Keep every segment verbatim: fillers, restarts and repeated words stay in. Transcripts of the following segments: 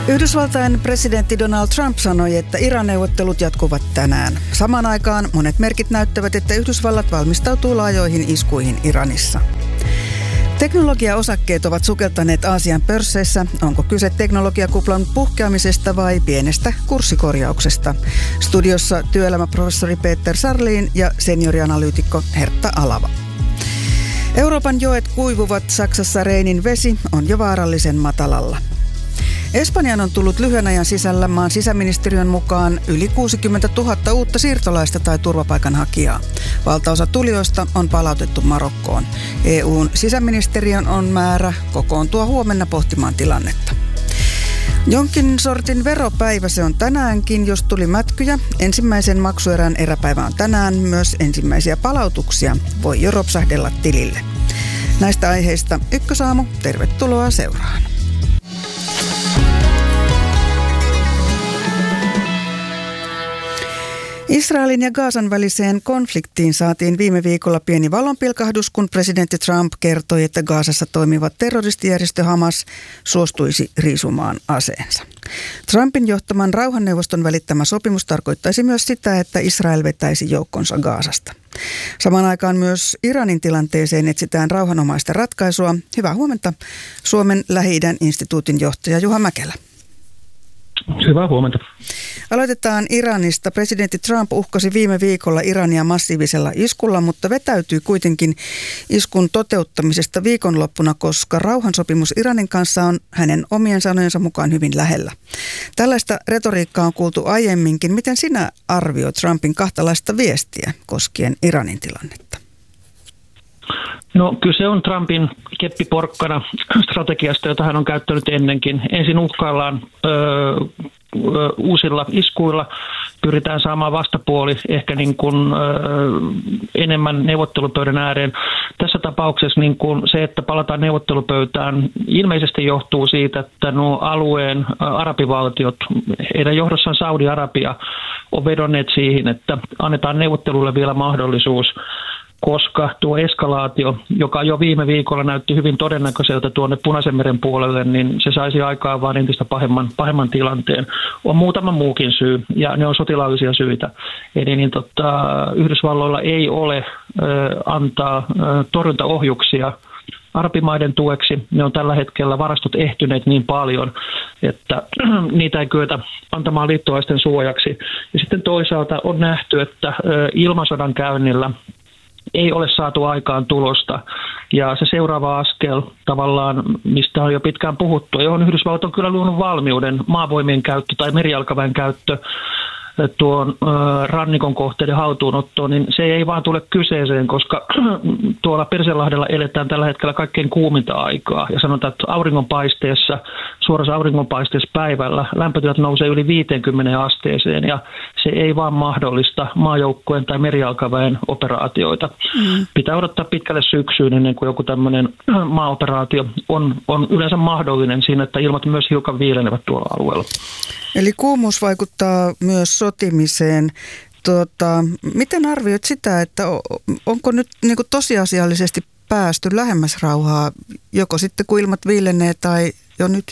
Yhdysvaltain presidentti Donald Trump sanoi, että Iran-neuvottelut jatkuvat tänään. Samaan aikaan monet merkit näyttävät, että Yhdysvallat valmistautuu laajoihin iskuihin Iranissa. Teknologiaosakkeet ovat sukeltaneet Aasian pörsseissä. Onko kyse teknologiakuplan puhkeamisesta vai pienestä kurssikorjauksesta? Studiossa työelämäprofessori Peter Sarlin ja seniorianalyytikko Hertta Alava. Euroopan joet kuivuvat, Saksassa Reinin vesi on jo vaarallisen matalalla. Espanjan on tullut lyhyen ajan sisällä maan sisäministeriön mukaan yli kuusikymmentätuhatta uutta siirtolaista tai turvapaikanhakijaa. Valtaosa tulijoista on palautettu Marokkoon. E U:n sisäministeriön on määrä kokoontua huomenna pohtimaan tilannetta. Jonkin sortin veropäivä se on tänäänkin, jos tuli mätkyjä. Ensimmäisen maksuerän eräpäivä on tänään. Myös ensimmäisiä palautuksia voi jo ropsahdella tilille. Näistä aiheista Ykkösaamu, tervetuloa seuraan. Israelin ja Gazan väliseen konfliktiin saatiin viime viikolla pieni valonpilkahdus, kun presidentti Trump kertoi, että Gazassa toimiva terroristijärjestö Hamas suostuisi riisumaan aseensa. Trumpin johtaman rauhanneuvoston välittämä sopimus tarkoittaisi myös sitä, että Israel vetäisi joukkonsa Gazasta. Samaan aikaan myös Iranin tilanteeseen etsitään rauhanomaista ratkaisua. Hyvää huomenta, Suomen Lähi-idän instituutin johtaja Juha Mäkelä. Hyvää huomenta. Aloitetaan Iranista. Presidentti Trump uhkasi viime viikolla Irania massiivisella iskulla, mutta vetäytyi kuitenkin iskun toteuttamisesta viikonloppuna, koska rauhansopimus Iranin kanssa on hänen omien sanojensa mukaan hyvin lähellä. Tällaista retoriikkaa on kuultu aiemminkin. Miten sinä arvioit Trumpin kahtalaista viestiä koskien Iranin tilannetta? No kyllä se on Trumpin keppiporkkana strategiasta, jota hän on käyttänyt ennenkin. Ensin uhkaillaan ö, ö, uusilla iskuilla, pyritään saamaan vastapuoli ehkä niin kuin, ö, enemmän neuvottelupöydän ääreen. Tässä tapauksessa niin kuin se, että palataan neuvottelupöytään, ilmeisesti johtuu siitä, että nuo alueen arabivaltiot, heidän johdossaan Saudi-Arabia, on vedonneet siihen, että annetaan neuvottelulle vielä mahdollisuus, koska tuo eskalaatio, joka jo viime viikolla näytti hyvin todennäköiseltä tuonne Punaisenmeren puolelle, niin se saisi aikaan vain entistä pahemman, pahemman tilanteen. On muutama muukin syy, ja ne on sotilaallisia syitä. Eli niin, tota, Yhdysvalloilla ei ole ö, antaa ö, torjuntaohjuksia arabimaiden tueksi. Ne on tällä hetkellä varastot ehtyneet niin paljon, että niitä ei kyetä antamaan liittolaisten suojaksi. Ja sitten toisaalta on nähty, että ö, ilmasodan käynnillä ei ole saatu aikaan tulosta. Ja se seuraava askel tavallaan, mistä on jo pitkään puhuttu, johon Yhdysvallat on kyllä luonut valmiuden, maavoimien käyttö tai merijalkaväen käyttö tuon rannikon kohteiden haltuunottoon, niin se ei vaan tule kyseeseen, koska tuolla Persianlahdella eletään tällä hetkellä kaikkein kuuminta aikaa. Ja sanotaan, että auringonpaisteessa, suorassa auringonpaisteessa päivällä lämpötilat nousee yli viiteenkymmeneen asteeseen, ja se ei vaan mahdollista maajoukkojen tai merijalkaväen operaatioita. Mm. Pitää odottaa pitkälle syksyyn ennen kuin joku tämmöinen maaoperaatio on, on yleensä mahdollinen siinä, että ilmat myös hiukan viilenevät tuolla alueella. Eli kuumuus vaikuttaa myös sotimiseen. Tuota, miten arvioit sitä, että onko nyt niin kuin tosiasiallisesti päästy lähemmäs rauhaa, joko sitten kun ilmat viilenee tai jo nyt?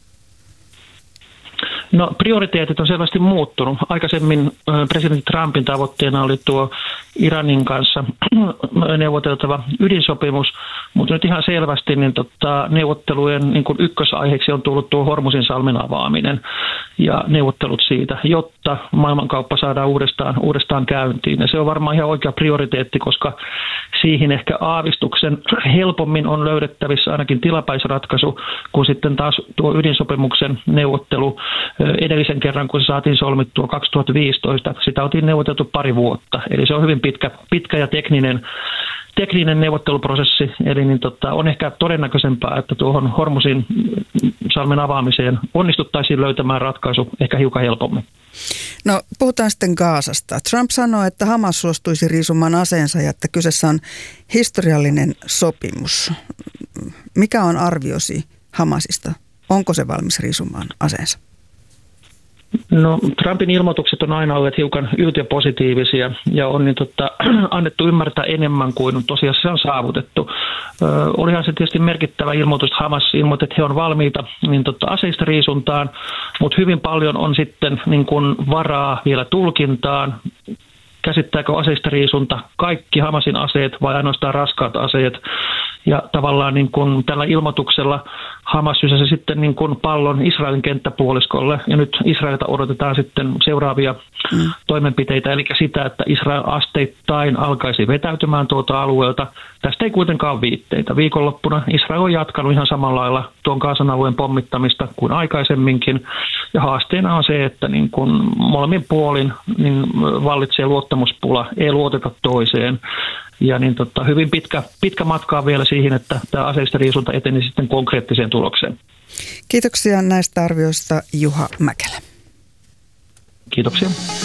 No prioriteetit on selvästi muuttunut. Aikaisemmin presidentti Trumpin tavoitteena oli tuo Iranin kanssa neuvoteltava ydinsopimus, mutta nyt ihan selvästi niin tota, neuvottelujen niin kuin ykkösaiheeksi on tullut tuo Hormuzin salmen avaaminen ja neuvottelut siitä, jotta maailmankauppa saadaan uudestaan, uudestaan käyntiin. Ja se on varmaan ihan oikea prioriteetti, koska siihen ehkä aavistuksen helpommin on löydettävissä ainakin tilapäisratkaisu, kun sitten taas tuo ydinsopimuksen neuvottelu edellisen kerran, kun se saatiin solmittua kaksituhattaviisitoista, sitä oltiin neuvoteltu pari vuotta. Eli se on hyvin pitkä, pitkä ja tekninen, tekninen neuvotteluprosessi. Eli niin tota, on ehkä todennäköisempää, että tuohon Hormuzin salmen avaamiseen onnistuttaisiin löytämään ratkaisu ehkä hiukan helpommin. No puhutaan sitten Gazasta. Trump sanoi, että Hamas suostuisi riisumaan aseensa ja että kyseessä on historiallinen sopimus. Mikä on arviosi Hamasista? Onko se valmis riisumaan aseensa? No, Trumpin ilmoitukset on aina olleet hiukan yltiöpositiivisia ja on niin, tota, annettu ymmärtää enemmän kuin tosiasiassa on saavutettu. Ö, olihan se tietysti merkittävä ilmoitus, Hamas ilmoitti, että he on valmiita niin, tota, aseista riisuntaan, mutta hyvin paljon on sitten niin kuin varaa vielä tulkintaan. Käsittääkö aseista riisunta kaikki Hamasin aseet vai ainoastaan raskaat aseet? Ja tavallaan niin kuin tällä ilmoituksella Hamas sysäsi sitten niin kuin pallon Israelin kenttäpuoliskolle, ja nyt Israelilta odotetaan sitten seuraavia mm. toimenpiteitä, eli sitä, että Israel asteittain alkaisi vetäytymään tuolta alueelta. Tästä ei kuitenkaan ole viitteitä. Viikonloppuna Israel on jatkanut ihan samalla lailla tuon Gazan alueen pommittamista kuin aikaisemminkin, ja haasteena on se, että niin kuin molemmin puolin niin vallitsee luottamuspula, ei luoteta toiseen. Ja niin tota, hyvin pitkä, pitkä matka on vielä siihen, että tämä aseistariisunta eteni sitten konkreettiseen tulokseen. Kiitoksia näistä arvioista, Juha Mäkelä. Kiitoksia.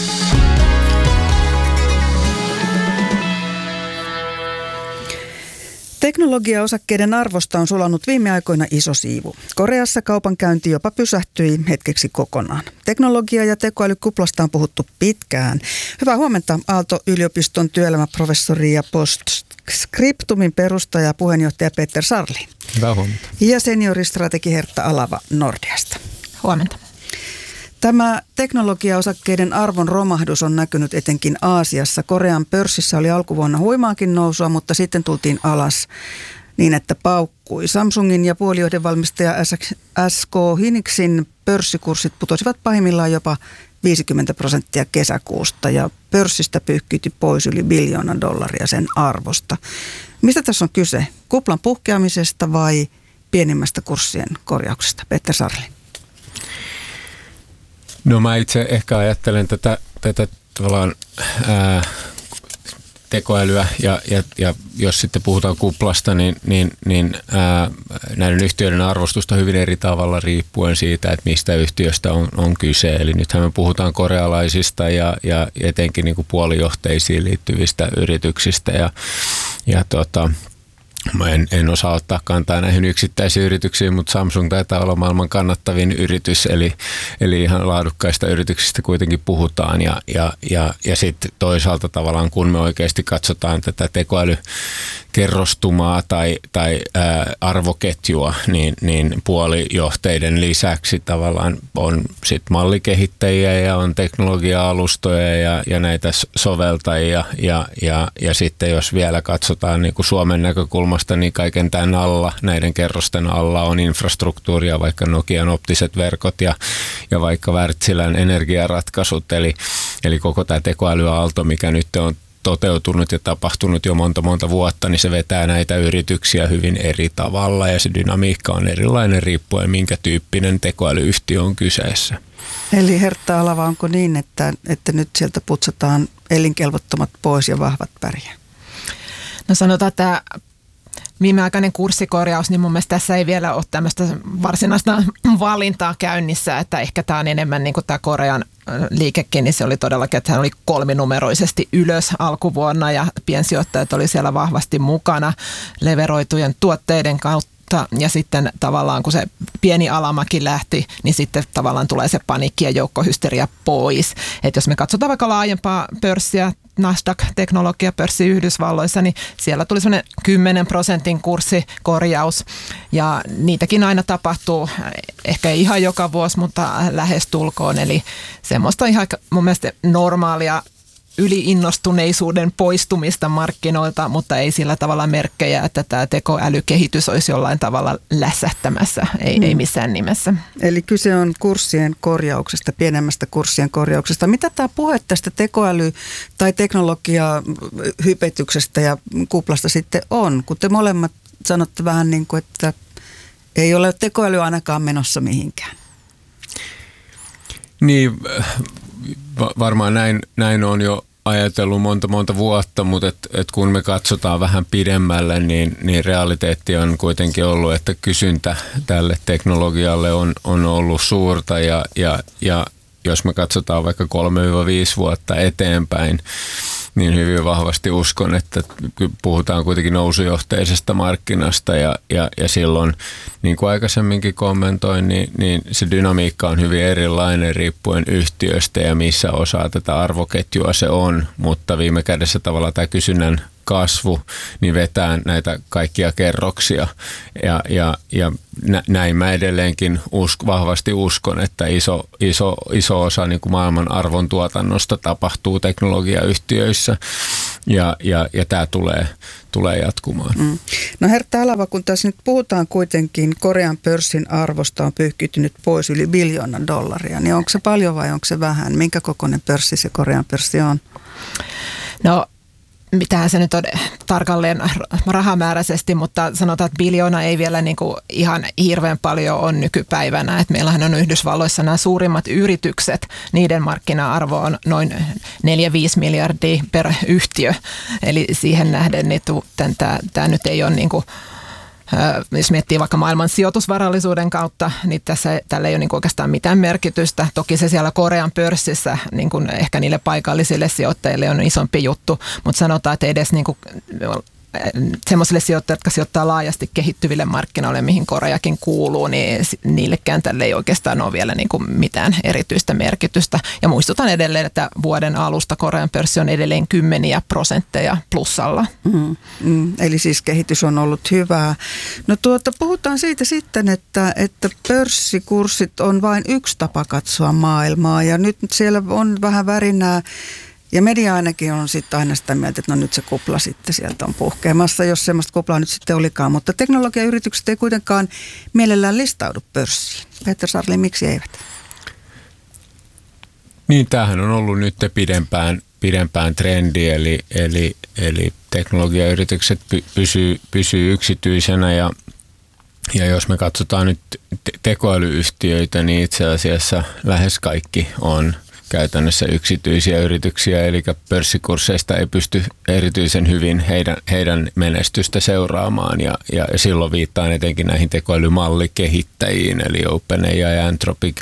Teknologiaosakkeiden arvosta on sulanut viime aikoina iso siivu. Koreassa kaupankäynti jopa pysähtyi hetkeksi kokonaan. Teknologia- ja tekoälykuplasta on puhuttu pitkään. Hyvää huomenta Aalto-yliopiston työelämäprofessori ja Postscriptumin perustaja ja puheenjohtaja Peter Sarlin. Hyvää huomenta. Ja senioristrategi Hertta Alava Nordeasta. Huomenta. Tämä teknologiaosakkeiden arvon romahdus on näkynyt etenkin Aasiassa. Korean pörssissä oli alkuvuonna huimaakin nousua, mutta sitten tultiin alas niin, että paukkui. Samsungin ja puolijohdevalmistaja S K Hynixin pörssikurssit putosivat pahimmillaan jopa viisikymmentä prosenttia kesäkuusta ja pörssistä pyyhkiytyi pois yli biljoona dollaria sen arvosta. Mistä tässä on kyse? Kuplan puhkeamisesta vai pienimmästä kurssien korjauksesta? Peter Sarli. No mä itse ehkä ajattelen tätä, tätä tavallaan ää, tekoälyä ja, ja, ja jos sitten puhutaan kuplasta, niin, niin, niin ää, näiden yhtiöiden arvostusta hyvin eri tavalla riippuen siitä, että mistä yhtiöstä on, on kyse. Eli nythän me puhutaan korealaisista ja, ja etenkin niin kuin puolijohteisiin liittyvistä yrityksistä ja, ja tota, Mä en, en osaa ottaa kantaa näihin yksittäisiin yrityksiin, mutta Samsung taitaa olla maailman kannattavin yritys, eli, eli ihan laadukkaista yrityksistä kuitenkin puhutaan. Ja, ja, ja, ja sitten toisaalta tavallaan, kun me oikeasti katsotaan tätä tekoälykerrostumaa tai, tai ää, arvoketjua, niin, niin puolijohteiden lisäksi tavallaan on sit mallikehittäjiä ja on teknologia-alustoja ja, ja näitä soveltajia. Ja, ja, ja sitten jos vielä katsotaan niin kuin Suomen näkökulmasta, niin kaiken tämän alla, näiden kerrosten alla on infrastruktuuria, vaikka Nokian optiset verkot ja, ja vaikka Wärtsilän energiaratkaisut, eli, eli koko tämä tekoälyaalto, mikä nyt on toteutunut ja tapahtunut jo monta monta vuotta, niin se vetää näitä yrityksiä hyvin eri tavalla ja se dynamiikka on erilainen riippuen, minkä tyyppinen tekoälyyhtiö on kyseessä. Eli Hertta Alava, onko niin, että, että nyt sieltä putsataan elinkelvottomat pois ja vahvat pärjää? No sanotaan, että viimeaikainen kurssikorjaus, niin mun mielestä tässä ei vielä ole tämmöistä varsinaista valintaa käynnissä, että ehkä tämä on enemmän niin kuin tämä Korean liikekin, niin se oli todellakin, että hän oli kolminumeroisesti ylös alkuvuonna ja piensijoittajat oli siellä vahvasti mukana leveroitujen tuotteiden kautta. Ja sitten tavallaan kun se pieni alamäki lähti, niin sitten tavallaan tulee se paniikki ja joukkohysteria pois. Että jos me katsotaan vaikka laajempaa pörssiä, Nasdaq-teknologiapörssi Yhdysvalloissa, niin siellä tuli semmoinen kymmenen prosentin kurssikorjaus. Ja niitäkin aina tapahtuu, ehkä ei ihan joka vuosi, mutta lähes tulkoon. Eli semmoista ihan mun mielestä normaalia yliinnostuneisuuden poistumista markkinoilta, mutta ei sillä tavalla merkkejä, että tämä tekoälykehitys olisi jollain tavalla lässähtämässä, ei, mm. ei missään nimessä. Eli kyse on kurssien korjauksesta, pienemmästä kurssien korjauksesta. Mitä tämä puhe tästä tekoäly- tai teknologia-hypetyksestä ja kuplasta sitten on? Kun te molemmat sanotte vähän niin kuin, että ei ole tekoäly ainakaan menossa mihinkään. Niin, varmaan näin, näin on jo ajatellut monta monta vuotta, mutta et, et kun me katsotaan vähän pidemmälle, niin, niin realiteetti on kuitenkin ollut, että kysyntä tälle teknologialle on, on ollut suurta ja, ja, ja jos me katsotaan vaikka kolme viisi vuotta eteenpäin, niin hyvin vahvasti uskon, että puhutaan kuitenkin nousujohteisesta markkinasta ja, ja, ja silloin, niin kuin aikaisemminkin kommentoin, niin, niin se dynamiikka on hyvin erilainen riippuen yhtiöstä ja missä osaa tätä arvoketjua se on, mutta viime kädessä tavallaan tämä kysynnän kasvu, niin vetää näitä kaikkia kerroksia ja, ja, ja näin mä edelleenkin usk, vahvasti uskon, että iso, iso, iso osa niin kuin maailman arvontuotannosta tapahtuu teknologiayhtiöissä ja, ja, ja tämä tulee, tulee jatkumaan. Mm. No Hertta Alava, kun tässä nyt puhutaan kuitenkin, Korean pörssin arvosta on pyyhkiytynyt pois yli biljoonan dollaria, niin onko se paljon vai onko se vähän? Minkä kokoinen pörssi se Korean pörssi on? No mitähän se nyt on tarkalleen rahamääräisesti, mutta sanotaan, että biljoona ei vielä niin kuin ihan hirveän paljon on nykypäivänä. Et meillähän on Yhdysvalloissa nämä suurimmat yritykset, niiden markkina-arvo on noin neljä viisi miljardia per yhtiö. Eli siihen nähden niin tämä, tämä nyt ei ole niin kuin, jos miettii vaikka maailman sijoitusvarallisuuden kautta, niin tässä, tällä ei ole niin kuin oikeastaan mitään merkitystä. Toki se siellä Korean pörssissä niin kuin ehkä niille paikallisille sijoittajille on isompi juttu, mutta sanotaan, että edes niin kuin semmoisille sijoittajille, jotka sijoittaa laajasti kehittyville markkinoille, mihin Koreakin kuuluu, niin niillekään tälle ei oikeastaan ole vielä niin kuin mitään erityistä merkitystä. Ja muistutan edelleen, että vuoden alusta Korean pörssi on edelleen kymmeniä prosentteja plussalla. Mm, mm, eli siis kehitys on ollut hyvää. No tuota, puhutaan siitä sitten, että, että pörssikurssit on vain yksi tapa katsoa maailmaa ja nyt siellä on vähän värinää. Ja media ainakin on sitten aina sitä mieltä, että no nyt se kupla sitten sieltä on puhkeamassa, jos semmoista kuplaa nyt sitten olikaan. Mutta teknologiayritykset ei kuitenkaan mielellään listaudu pörssiin. Peter Sarli, miksi eivät? Niin, tämähän on ollut nyt pidempään, pidempään trendi, eli, eli, eli teknologiayritykset py, pysyy, pysyy yksityisenä ja Ja jos me katsotaan nyt tekoälyyhtiöitä, niin itse asiassa lähes kaikki on käytännössä yksityisiä yrityksiä, eli pörssikursseista ei pysty erityisen hyvin heidän, heidän menestystä seuraamaan, ja, ja silloin viittaan etenkin näihin tekoälymalli-kehittäjiin, eli OpenAI ja Anthropic,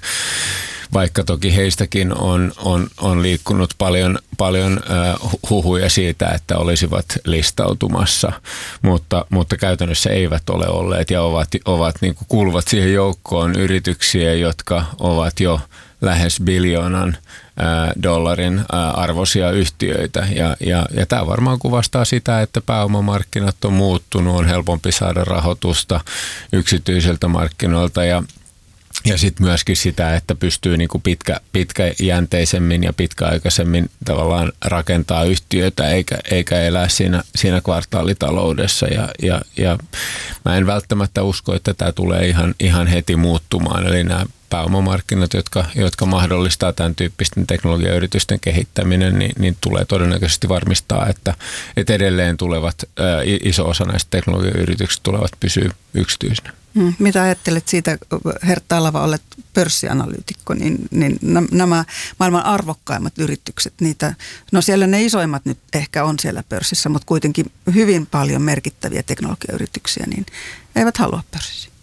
vaikka toki heistäkin on, on, on liikkunut paljon, paljon äh, huhuja siitä, että olisivat listautumassa, mutta, mutta käytännössä eivät ole olleet ja ovat, ovat niin kuin kuuluvat siihen joukkoon yrityksiä, jotka ovat jo lähes biljoonan ää, dollarin ää, arvoisia yhtiöitä. Ja, ja, ja tämä varmaan kuvastaa sitä, että pääomamarkkinat on muuttunut, on helpompi saada rahoitusta yksityiseltä markkinoilta ja Ja sitten myöskin sitä, että pystyy niinku pitkä, pitkäjänteisemmin ja pitkäaikaisemmin tavallaan rakentaa yhtiötä eikä, eikä elää siinä, siinä kvartaalitaloudessa. Ja, ja, ja mä en välttämättä usko, että tämä tulee ihan, ihan heti muuttumaan. Eli nämä pääomamarkkinat, jotka, jotka mahdollistaa tämän tyyppisten teknologiayritysten kehittäminen, niin, niin tulee todennäköisesti varmistaa, että, että edelleen tulevat, ää, iso osa näistä teknologiayrityksistä tulevat pysyä yksityisenä. Hmm. Mitä ajattelet siitä, Hertta Alava, olet pörssianalyytikko, niin, niin nämä maailman arvokkaimmat yritykset, niitä, no siellä ne isoimmat nyt ehkä on siellä pörssissä, mutta kuitenkin hyvin paljon merkittäviä teknologiayrityksiä, niin eivät halua pörssissä.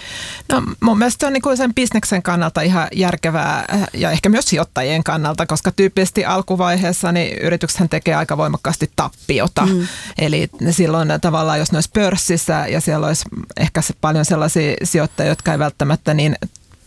No mun mielestä se on niin sen bisneksen kannalta ihan järkevää ja ehkä myös sijoittajien kannalta, koska tyypillisesti alkuvaiheessa niin yrityksethän tekee aika voimakkaasti tappiota. Mm. Eli silloin tavallaan, jos ne olisi pörssissä ja siellä olisi ehkä paljon sellaisia sijoittajia, jotka ei välttämättä niin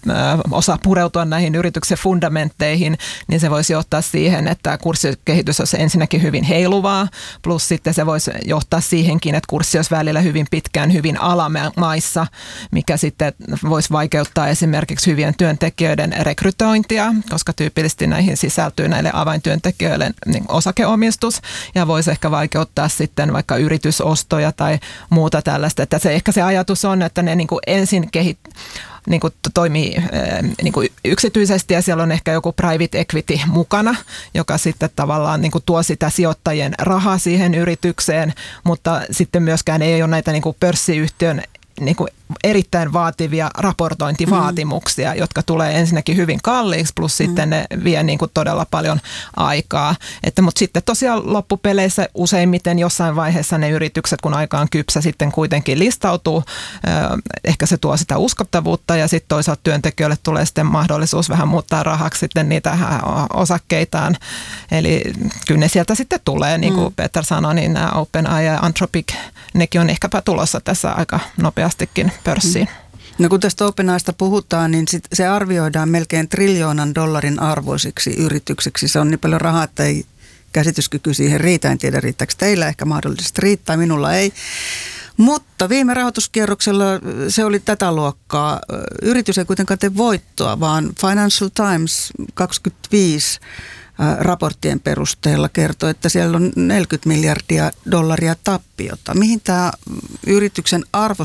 osaa pureutua näihin yrityksen fundamentteihin, niin se voisi johtaa siihen, että kurssikehitys olisi ensinnäkin hyvin heiluvaa, plus sitten se voisi johtaa siihenkin, että kurssi olisi välillä hyvin pitkään hyvin alamaissa, mikä sitten voisi vaikeuttaa esimerkiksi hyvien työntekijöiden rekrytointia, koska tyypillisesti näihin sisältyy näille avaintyöntekijöille niin osakeomistus, ja voisi ehkä vaikeuttaa sitten vaikka yritysostoja tai muuta tällaista, että se ehkä se ajatus on, että ne niin kuin ensin kehit niin kuin toimii niin kuin yksityisesti ja siellä on ehkä joku private equity mukana, joka sitten tavallaan niin kuin tuo sitä sijoittajien rahaa siihen yritykseen, mutta sitten myöskään ei ole näitä niin kuin pörssiyhtiön niin kuin erittäin vaativia raportointivaatimuksia, mm. jotka tulee ensinnäkin hyvin kalliiksi, plus mm. sitten ne vie niin kuin todella paljon aikaa. Että, mutta sitten tosiaan loppupeleissä useimmiten jossain vaiheessa ne yritykset, kun aika on kypsä, sitten kuitenkin listautuu. Ehkä se tuo sitä uskottavuutta ja sitten toisaalta työntekijöille tulee sitten mahdollisuus vähän muuttaa rahaksi sitten niitä osakkeitaan. Eli kyllä ne sieltä sitten tulee, niin kuin mm. Peter sanoi, niin nämä OpenAI ja Anthropic, nekin on ehkäpä tulossa tässä aika nopeastikin pörssiin. No kun tästä OpenAIsta puhutaan, niin sit se arvioidaan melkein triljoonan dollarin arvoisiksi yrityksiksi. Se on niin paljon rahaa, että ei käsityskyky siihen riitä. En tiedä, riittääkö teillä, ehkä mahdollisesti riittää, minulla ei. Mutta viime rahoituskierroksella se oli tätä luokkaa. Yritys ei kuitenkaan tee voittoa, vaan Financial Times kaksikymmentäviisi raporttien perusteella kertoo, että siellä on neljäkymmentä miljardia dollaria tappiota. Mihin tämä yrityksen arvo